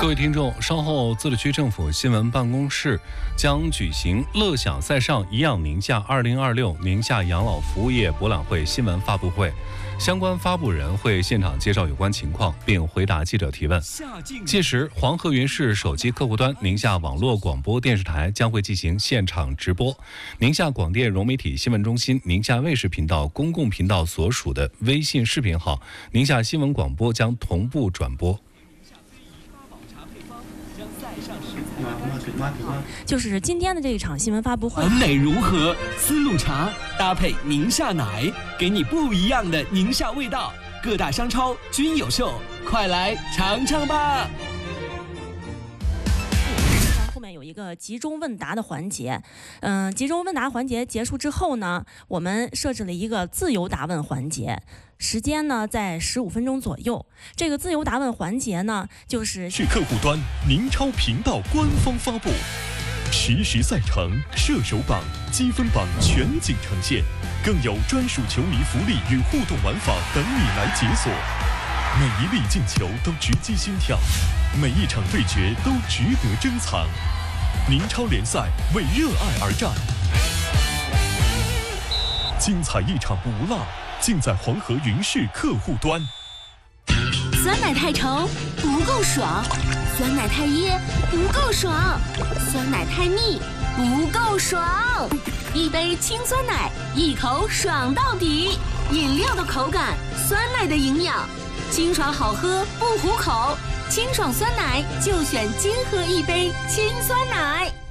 各位听众，稍后自治区政府新闻办公室将举行“乐享在上，颐养宁夏2026宁夏养老服务业博览会”新闻发布会，相关发布人会现场介绍有关情况，并回答记者提问。届时，黄河云市手机客户端宁夏网络广播电视台将会进行现场直播，宁夏广电融媒体新闻中心宁夏卫视频道公共频道所属的微信视频号宁夏新闻广播将同步转播。 就是今天的这一场新闻发布会， 完美如何？丝路茶搭配宁夏奶，给你不一样的宁夏味道。各大商超均有售，快来尝尝吧！ 后面有一个集中问答的环节，集中问答环节结束之后呢，我们设置了一个自由答问环节。时间呢在15分钟左右。这个自由答问环节呢，就是客户端宁超频道官方发布，实时赛程、射手榜、积分榜全景呈现，更有专属球迷福利与互动玩法等你来解锁。每一粒进球都直击心跳，每一场对决都值得珍藏。宁超联赛为热爱而战，精彩一场不落，尽在黄河云市客户端。 酸奶太稠不够爽，酸奶太噎不够爽，酸奶太腻不够爽。一杯清酸奶，一口爽到底。饮料的口感，酸奶的营养，清爽好喝不糊口。清爽酸奶就选金喝一杯清酸奶。